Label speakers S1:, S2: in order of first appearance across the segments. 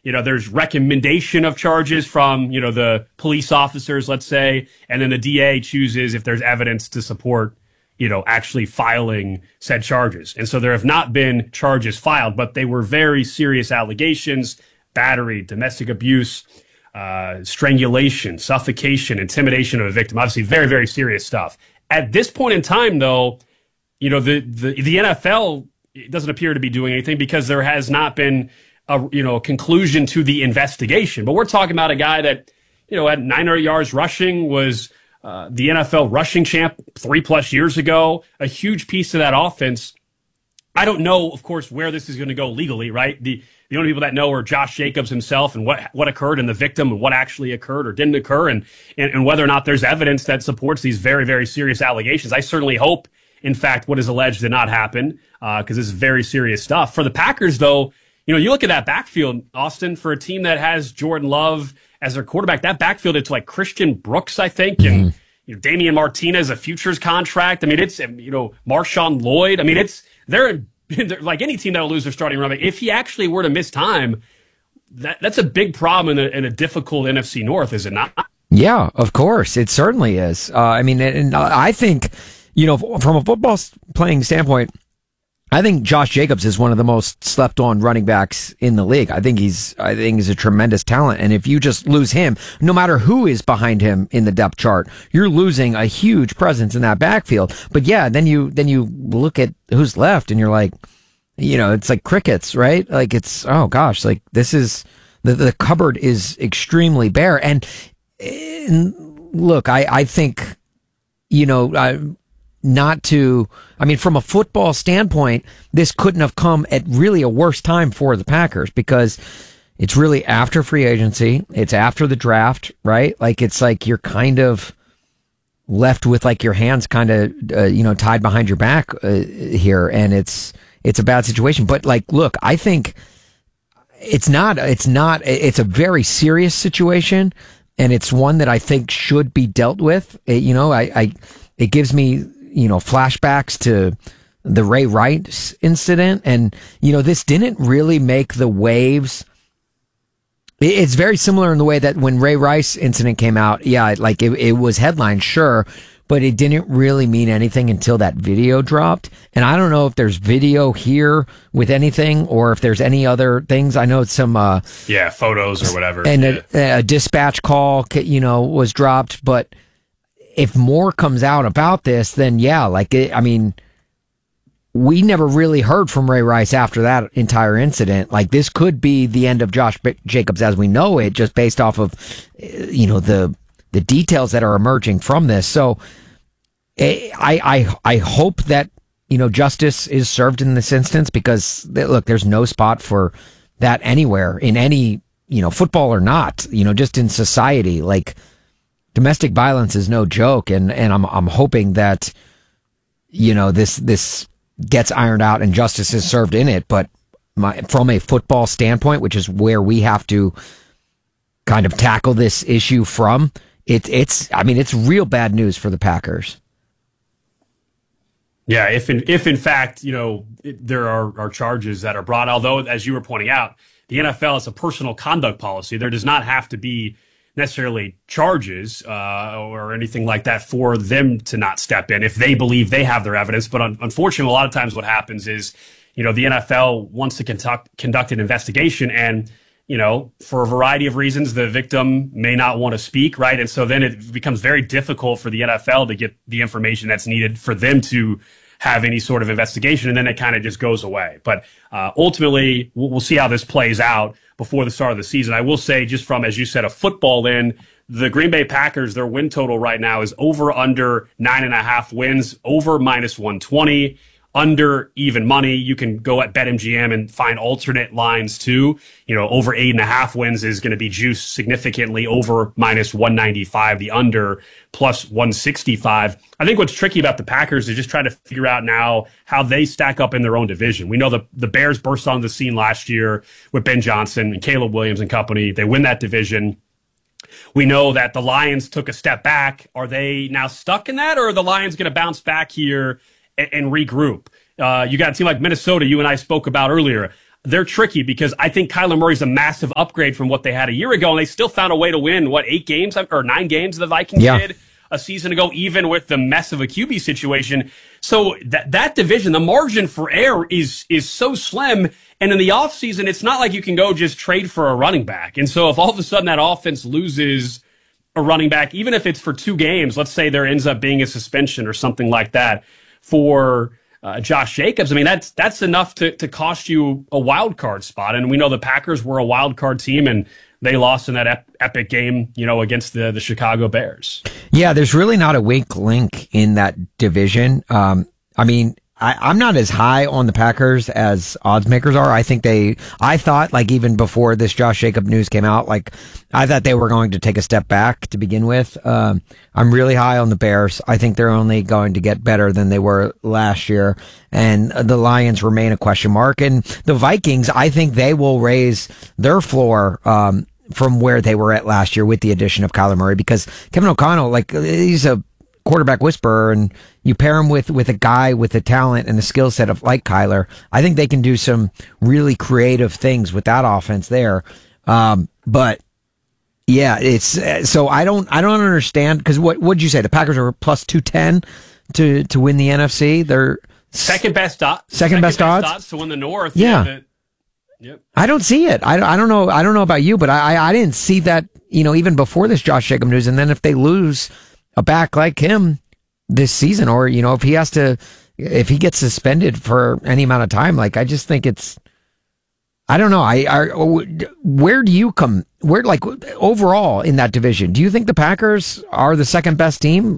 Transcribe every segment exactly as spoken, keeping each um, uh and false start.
S1: you know, there's recommendation of charges from, you know, the police officers, let's say, and then the D A chooses if there's evidence to support, you know, actually filing said charges. And so there have not been charges filed, but they were very serious allegations: battery, domestic abuse, uh, strangulation, suffocation, intimidation of a victim. Obviously, very, very serious stuff. At this point in time, though, you know, the, the, the N F L doesn't appear to be doing anything because there has not been a, you know, conclusion to the investigation. But we're talking about a guy that, you know, had nine hundred yards rushing, was uh, the N F L rushing champ three plus years ago, a huge piece of that offense. I don't know, of course, where this is going to go legally, right? The the only people that know are Josh Jacobs himself and what what occurred and the victim and what actually occurred or didn't occur, and, and, and whether or not there's evidence that supports these very, very serious allegations. I certainly hope, in fact, what is alleged did not happen, because uh, this is very serious stuff. For the Packers, though, you know, you look at that backfield, Austin, for a team that has Jordan Love as their quarterback, that backfield, it's like Christian Brooks, I think, and mm-hmm. you know, Damian Martinez, a futures contract. I mean, it's, you know, Marshawn Lloyd. I mean, it's, they're, they're like any team that will lose their starting running back. If he actually were to miss time, that that's a big problem in a, in a difficult N F C North, is it not?
S2: Yeah, of course. It certainly is. Uh, I mean, and I think, you know, from a football playing standpoint, I think Josh Jacobs is one of the most slept on running backs in the league. I think he's, I think he's a tremendous talent. And if you just lose him, no matter who is behind him in the depth chart, you're losing a huge presence in that backfield. But yeah, then you, then you look at who's left and you're like, you know, it's like crickets, right? Like it's, oh gosh, like this is, the, the cupboard is extremely bare. And, and look, I, I think, you know, I, not to, I mean, from a football standpoint, this couldn't have come at really a worse time for the Packers, because it's really after free agency. It's after the draft, right? Like, it's like you're kind of left with like your hands kind of, uh, you know, tied behind your back uh, here. And it's, it's a bad situation. But like, look, I think it's not, it's not, it's a very serious situation. And it's one that I think should be dealt with. It, you know, I, I, it gives me, you know, flashbacks to the Ray Rice incident. And, you know, this didn't really make the waves. It's very similar in the way that when Ray Rice incident came out, yeah, like it, it was headline, sure, but it didn't really mean anything until that video dropped. And I don't know if there's video here with anything or if there's any other things. I know some, uh,
S1: yeah, photos or whatever.
S2: And
S1: yeah.
S2: a, a dispatch call, you know, was dropped, but if more comes out about this, then yeah, like, it, I mean, we never really heard from Ray Rice after that entire incident. Like, this could be the end of Josh Jacobs as we know it, just based off of, you know, the, the details that are emerging from this. So I, I, I hope that, you know, justice is served in this instance, because look, there's no spot for that anywhere in any, you know, football or not, you know, just in society. Like, domestic violence is no joke, and, and I'm I'm hoping that, you know, this this gets ironed out and justice is served in it. But my, from a football standpoint, which is where we have to kind of tackle this issue from, it, it's I mean, it's real bad news for the Packers.
S1: Yeah, if in, if in fact, you know, it, there are, are charges that are brought, although, as you were pointing out, the N F L has a personal conduct policy. There does not have to be necessarily charges uh, or anything like that for them to not step in if they believe they have their evidence. But un- unfortunately, a lot of times what happens is, you know, the N F L wants to conduct conduct an investigation, and, you know, for a variety of reasons, the victim may not want to speak, right? And so then it becomes very difficult for the N F L to get the information that's needed for them to have any sort of investigation, and then it kind of just goes away. But uh, ultimately, we'll, we'll see how this plays out before the start of the season. I will say, just from, as you said, a football in, the Green Bay Packers, their win total right now is over under nine and a half wins, over minus one twenty, under even money. You can go at BetMGM and find alternate lines too. You know, over eight and a half wins is going to be juiced significantly, over minus one ninety-five, the under plus one sixty-five. I think what's tricky about the Packers is just trying to figure out now how they stack up in their own division. We know the, the Bears burst onto the scene last year with Ben Johnson and Caleb Williams and company. They win that division. We know that the Lions took a step back. Are they now stuck in that, or are the Lions going to bounce back here and, and regroup? Uh, you got a team like Minnesota, you and I spoke about earlier. they're tricky because I think Kyler Murray's a massive upgrade from what they had a year ago, and they still found a way to win, what, eight games or nine games the Vikings
S2: yeah.
S1: did a season ago, even with the mess of a Q B situation. So that that division, the margin for error is is so slim. And in the offseason, it's not like you can go just trade for a running back. And so if all of a sudden that offense loses a running back, even if it's for two games, let's say there ends up being a suspension or something like that for uh, Josh Jacobs, I mean, that's that's enough to, to cost you a wild card spot. And we know the Packers were a wild card team, and they lost in that ep- epic game, you know, against the, the Chicago Bears.
S2: Yeah, there's really not a weak link in that division. Um, I mean, I, I'm not as high on the Packers as odds makers are. I think they, I thought like even before this Josh Jacobs news came out, like I thought they were going to take a step back to begin with. Um, I'm really high on the Bears. I think they're only going to get better than they were last year. And the Lions remain a question mark. And the Vikings, I think they will raise their floor, um, from where they were at last year with the addition of Kyler Murray, because Kevin O'Connell, like he's a quarterback whisperer, and you pair him with, with a guy with the talent and the skill set of like Kyler, I think they can do some really creative things with that offense there. Um, but yeah, it's, so I don't, I don't understand, because what, what'd you say? The Packers are plus two ten to, to win the N F C. They're
S1: second best odds,
S2: second, second best, best odds?
S1: odds to win the North.
S2: Yeah.
S1: yeah the, Yep.
S2: I don't see it. I, I don't know. I don't know about you, but I, I didn't see that, you know, even before this Josh Jacobs news. And then if they lose a back like him this season, or, you know, if he has to, if he gets suspended for any amount of time, like, I just think it's, I don't know. I, I where do you come, where, like, overall in that division, do you think the Packers are the second best team?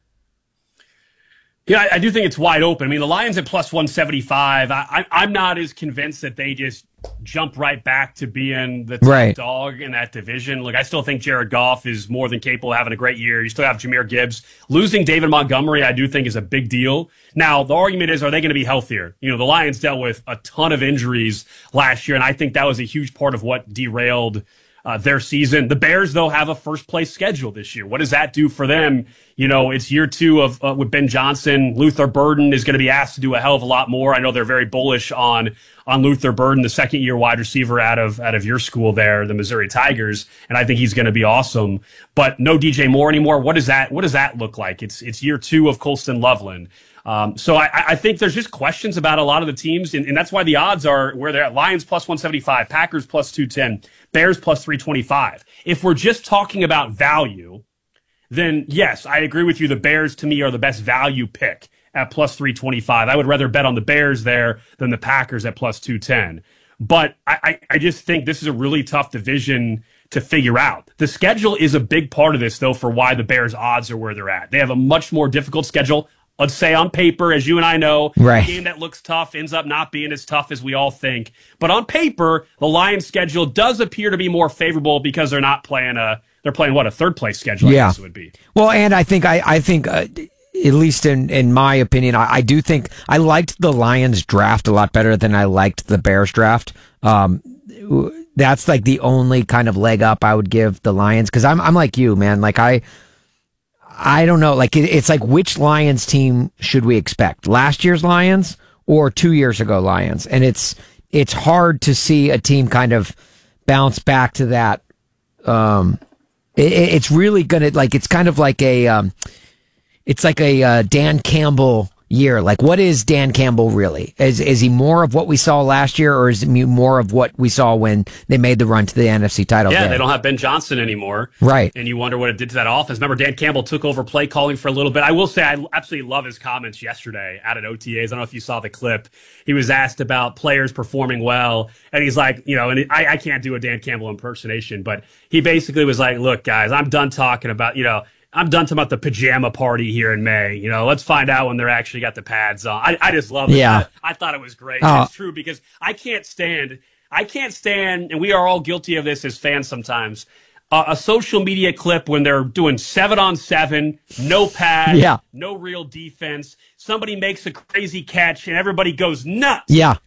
S1: Yeah, I, I do think it's wide open. I mean, the Lions at plus one seventy-five. I, I, I'm not as convinced that they just jump right back to being the top
S2: right.
S1: dog in that division. Look, I still think Jared Goff is more than capable of having a great year. You still have Jahmyr Gibbs. Losing David Montgomery, I do think, is a big deal. Now, the argument is, are they going to be healthier? You know, the Lions dealt with a ton of injuries last year, and I think that was a huge part of what derailed Uh, their season. The Bears, though, have a first place schedule this year. What does that do for them? You know, it's year two of uh, with Ben Johnson. Luther Burden is going to be asked to do a hell of a lot more. I know they're very bullish on on Luther Burden, the second year wide receiver out of out of your school there, the Missouri Tigers, and I think he's going to be awesome. But no D J Moore anymore. What does that What does that look like? It's it's year two of Colston Loveland. Um, so I, I think there's just questions about a lot of the teams, and, and that's why the odds are where they're at. Lions plus one seventy-five, Packers plus two ten, Bears plus three twenty-five. If we're just talking about value, then yes, I agree with you. The Bears, to me, are the best value pick at plus three twenty-five. I would rather bet on the Bears there than the Packers at plus two ten. But I, I, I just think this is a really tough division to figure out. The schedule is a big part of this, though, for why the Bears' odds are where they're at. They have a much more difficult schedule. Let's say on paper, as you and I know,
S2: right.
S1: A game that looks tough ends up not being as tough as we all think. But on paper, the Lions' schedule does appear to be more favorable because they're not playing a, they're playing what, a third place schedule,
S2: yeah.
S1: I guess it would be.
S2: Well, and I think, I, I think, uh, at least in, in my opinion, I, I do think I liked the Lions draft a lot better than I liked the Bears draft. Um, that's like the only kind of leg up I would give the Lions. Cause I'm, I'm like you, man. Like I, I don't know. Like it, it's like, which Lions team should we expect? Last year's Lions or two years ago Lions? And it's, it's hard to see a team kind of bounce back to that. Um, it, it's really gonna, like, it's kind of like a, um, it's like a, uh, Dan Campbell year. Like, what is Dan Campbell really? Is is he more of what we saw last year, or is he more of what we saw when they made the run to the N F C title
S1: Yeah,
S2: game?
S1: They don't have Ben Johnson anymore.
S2: Right.
S1: And you wonder what it did to that offense. Remember, Dan Campbell took over play calling for a little bit. I will say I absolutely love his comments yesterday out at O T As. I don't know if you saw the clip. He was asked about players performing well, and he's like, you know, and I, I can't do a Dan Campbell impersonation, but he basically was like, look, guys, I'm done talking about, you know, I'm done talking about the pajama party here in May. You know, let's find out when they're actually got the pads on. I, I just love it.
S2: Yeah.
S1: I, I thought it was great.
S2: Oh.
S1: It's true because I can't stand, I can't stand, and we are all guilty of this as fans sometimes, uh, a social media clip when they're doing seven on seven, no pads,
S2: yeah.
S1: no real defense. Somebody makes a crazy catch and everybody goes nuts.
S2: Yeah.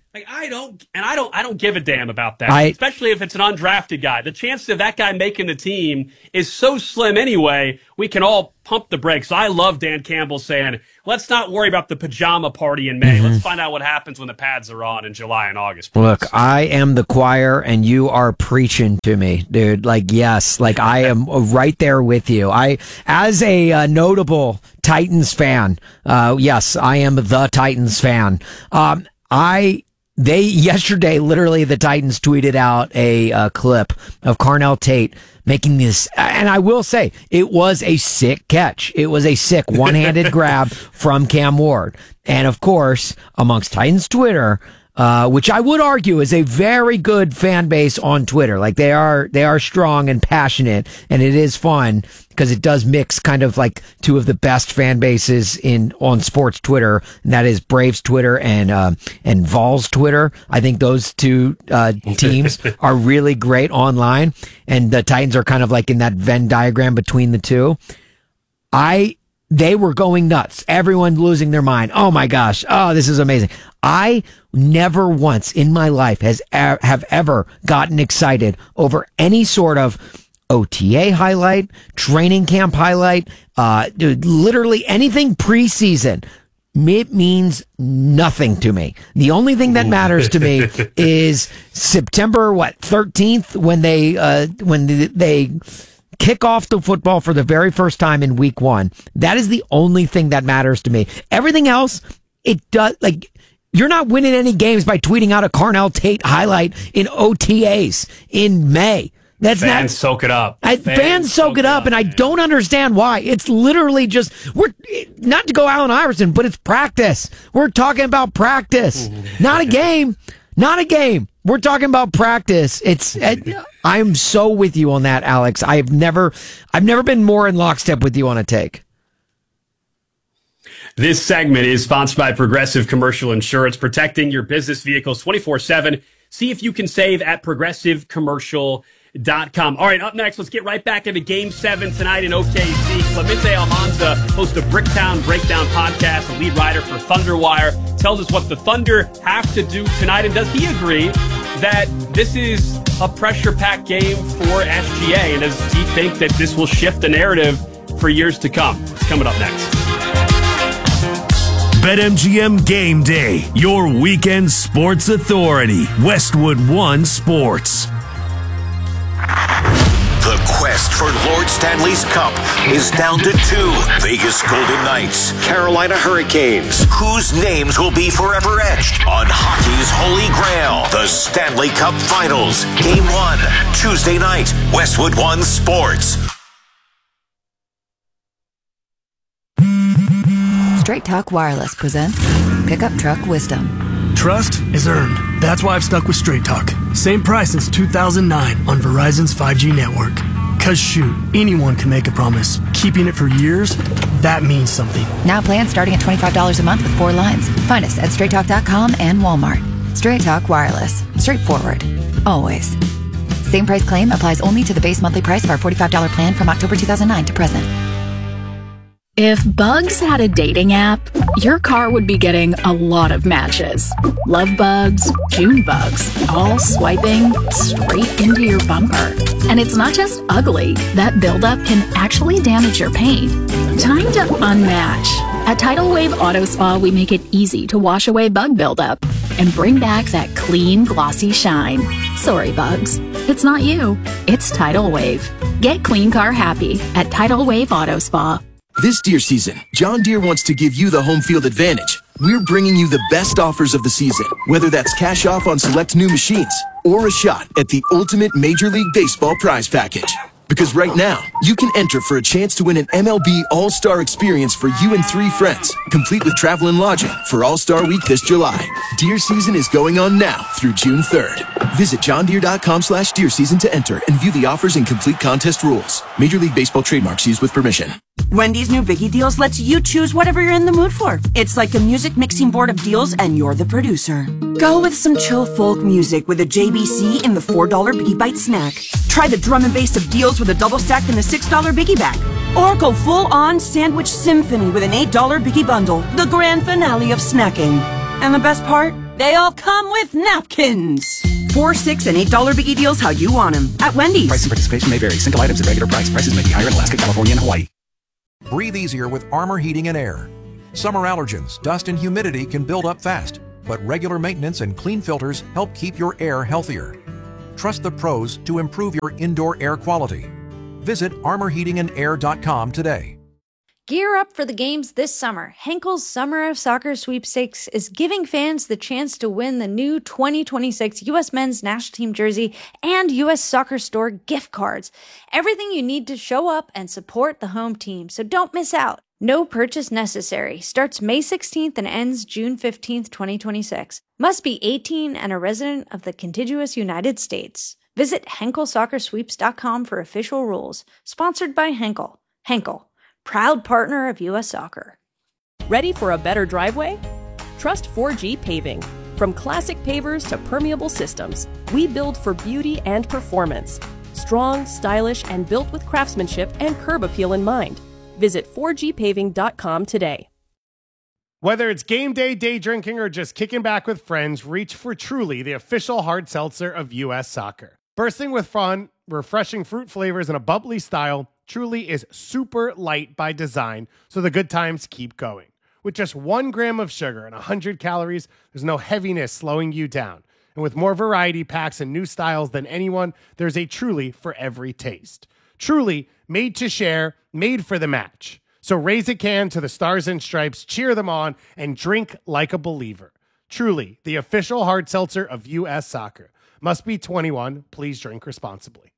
S1: Like, I don't, and I don't, I don't give a damn about that,
S2: I,
S1: especially if it's an undrafted guy. The chance of that guy making the team is so slim anyway, we can all pump the brakes. I love Dan Campbell saying, let's not worry about the pajama party in May. Mm-hmm. Let's find out what happens when the pads are on in July and August. Please.
S2: Look, I am the choir and you are preaching to me, dude. Like, yes, like I am right there with you. I, as a uh, notable Titans fan, uh, yes, I am the Titans fan. Um, I, They, yesterday, literally, the Titans tweeted out a uh, clip of Carnell Tate making this, and I will say, it was a sick catch. It was a sick one-handed grab from Cam Ward. And of course, amongst Titans Twitter, uh, which I would argue is a very good fan base on Twitter. Like, they are, they are strong and passionate, and it is fun because it does mix kind of like two of the best fan bases in on sports Twitter, and that is Braves Twitter and uh, and Vols Twitter. I think those two uh, teams are really great online, and the Titans are kind of like in that Venn diagram between the two. I they were going nuts. Everyone losing their mind. Oh my gosh. Oh, this is amazing. I never once in my life has have ever gotten excited over any sort of O T A highlight, training camp highlight, uh, dude, literally anything preseason. It means nothing to me. The only thing that matters to me is September, what, thirteenth, when they, uh, when they kick off the football for the very first time in week one. That is the only thing that matters to me. Everything else, it does, like, you're not winning any games by tweeting out a Carnell Tate highlight in O T As in May. That's
S1: fans
S2: not,
S1: soak it up.
S2: I, fans, fans soak, soak it up, up and man. I don't understand why. It's literally just, we're not to go Allen Iverson, but it's practice. We're talking about practice, not a game, not a game. We're talking about practice. It's, I'm so with you on that, Alex. I've never, I've never been more in lockstep with you on a take.
S1: This segment is sponsored by Progressive Commercial Insurance, protecting your business vehicles twenty-four seven. See if you can save at progressive commercial dot com. All right, up next, let's get right back into Game seven tonight in O K C. Clemente Almanza, host of Bricktown Breakdown podcast, a lead writer for Thunderwire, tells us what the Thunder have to do tonight. And does he agree that this is a pressure-packed game for S G A? And does he think that this will shift the narrative for years to come? It's coming up next.
S3: BetMGM Game Day, your weekend sports authority. Westwood One Sports.
S4: The quest for Lord Stanley's Cup is down to two. Vegas Golden Knights, Carolina Hurricanes. Whose names will be forever etched on hockey's holy grail? The Stanley Cup Finals. Game one, Tuesday night. Westwood One Sports.
S5: Straight Talk Wireless presents Pickup Truck Wisdom.
S6: Trust is earned. That's why I've stuck with Straight Talk. Same price since two thousand nine on Verizon's five G network. Cause shoot, anyone can make a promise. Keeping it for years, that means something.
S5: Now plans starting at twenty-five dollars a month with four lines. Find us at straight talk dot com and Walmart. Straight Talk Wireless. Straightforward. Always. Same price claim applies only to the base monthly price of our forty-five dollars plan from October two thousand nine to present.
S7: If Bugs had a dating app, your car would be getting a lot of matches. Love bugs, June bugs, all swiping straight into your bumper. And it's not just ugly. That buildup can actually damage your paint. Time to unmatch. At Tidal Wave Auto Spa, we make it easy to wash away bug buildup and bring back that clean, glossy shine. Sorry, Bugs. It's not you. It's Tidal Wave. Get clean car happy at Tidal Wave Auto Spa.
S8: This deer season, John Deere wants to give you the home field advantage. We're bringing you the best offers of the season, whether that's cash off on select new machines or a shot at the ultimate Major League Baseball prize package. Because right now, you can enter for a chance to win an M L B All-Star experience for you and three friends, complete with travel and lodging for All-Star Week this July. Deer season is going on now through June third. Visit john deere dot com slash deer season to enter and view the offers and complete contest rules. Major League Baseball trademarks used with permission.
S9: Wendy's new Biggie Deals lets you choose whatever you're in the mood for. It's like a music mixing board of deals and you're the producer. Go with some chill folk music with a J B C in the four dollar Biggie Bite snack. Try the drum and bass of deals with a double stack in the six dollar Biggie bag. Or go full-on sandwich symphony with an eight dollar Biggie bundle, the grand finale of snacking. And the best part? They all come with napkins. Four, six, and eight dollar biggie deals how you want them at Wendy's.
S10: Price and participation may vary. Single items at regular price. Prices may be higher in Alaska, California, and Hawaii.
S11: Breathe easier with Armor Heating and Air. Summer allergens, dust, and humidity can build up fast, but regular maintenance and clean filters help keep your air healthier. Trust the pros to improve your indoor air quality. Visit armor heating and air dot com today.
S12: Gear up for the games this summer. Henkel's Summer of Soccer Sweepstakes is giving fans the chance to win the new twenty twenty-six U S Men's National Team jersey and U S Soccer Store gift cards. Everything you need to show up and support the home team, so don't miss out. No purchase necessary. Starts May sixteenth and ends June fifteenth, twenty twenty-six. Must be eighteen and a resident of the contiguous United States. Visit henkel soccer sweeps dot com for official rules. Sponsored by Henkel. Henkel, proud partner of U S Soccer.
S13: Ready for a better driveway? Trust four G Paving. From classic pavers to permeable systems, we build for beauty and performance. Strong, stylish, and built with craftsmanship and curb appeal in mind. Visit four G paving dot com today.
S14: Whether it's game day, day drinking, or just kicking back with friends, reach for Truly, the official hard seltzer of U S Soccer. Bursting with fun, refreshing fruit flavors, and a bubbly style, Truly is super light by design, so the good times keep going. With just one gram of sugar and one hundred calories, there's no heaviness slowing you down. And with more variety packs and new styles than anyone, there's a Truly for every taste. Truly, made to share, made for the match. So raise a can to the Stars and Stripes, cheer them on, and drink like a believer. Truly, the official hard seltzer of U S Soccer. Must be twenty-one. Please drink responsibly.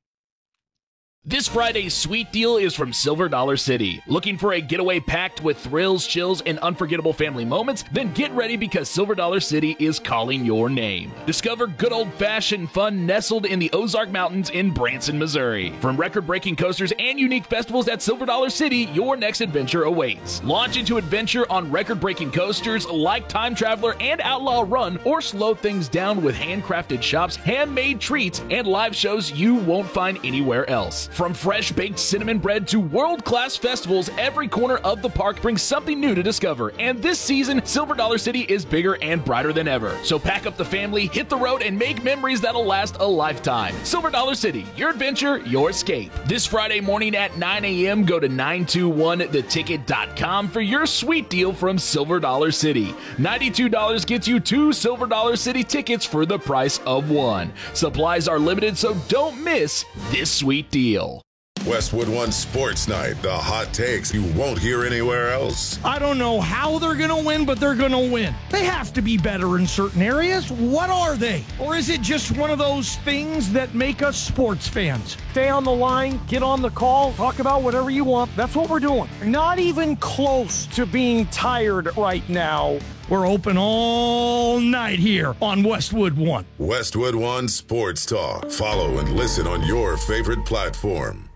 S15: This Friday's sweet deal is from Silver Dollar City. Looking for a getaway packed with thrills, chills, and unforgettable family moments? Then get ready because Silver Dollar City is calling your name. Discover good old-fashioned fun nestled in the Ozark Mountains in Branson, Missouri. From record-breaking coasters and unique festivals at Silver Dollar City, your next adventure awaits. Launch into adventure on record-breaking coasters like Time Traveler and Outlaw Run, or slow things down with handcrafted shops, handmade treats, and live shows you won't find anywhere else. From fresh-baked cinnamon bread to world-class festivals, every corner of the park brings something new to discover. And this season, Silver Dollar City is bigger and brighter than ever. So pack up the family, hit the road, and make memories that'll last a lifetime. Silver Dollar City, your adventure, your escape. This Friday morning at nine a.m., go to nine two one the ticket dot com for your sweet deal from Silver Dollar City. ninety-two dollars gets you two Silver Dollar City tickets for the price of one. Supplies are limited, so don't miss this sweet deal.
S16: Westwood One Sports Night, the hot takes you won't hear anywhere else.
S17: I don't know how they're going to win, but they're going to win. They have to be better in certain areas. What are they? Or is it just one of those things that make us sports fans? Stay on the line, get on the call, talk about whatever you want. That's what we're doing. Not even close to being tired right now. We're open all night here on Westwood One.
S16: Westwood One Sports Talk. Follow and listen on your favorite platform.